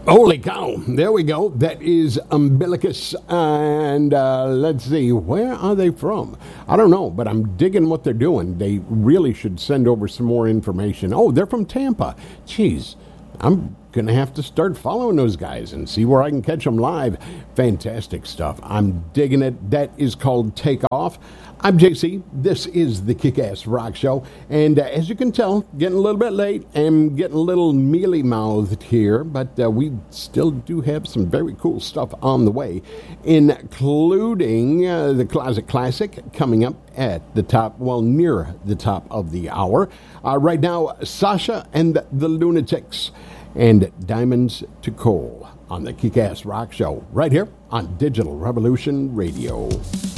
Holy cow. There we go. That is Umbilicus. And let's see, where are they from? I don't know, but I'm digging what they're doing. They really should send over some more information. Oh, they're from Tampa. Jeez, I'm going to have to start following those guys and see where I can catch them live. Fantastic stuff. I'm digging it. That is called Take Off. I'm JC. This is the Kick-Ass Rock Show. And as you can tell, getting a little bit late and getting a little mealy-mouthed here, but we still do have some very cool stuff on the way, including the Closet Classic coming up at the top, well, near the top of the hour. Right now, Sasha and the Lunatics and Diamonds to Coal on the Kick-Ass Rock Show right here on Digital Revolution Radio.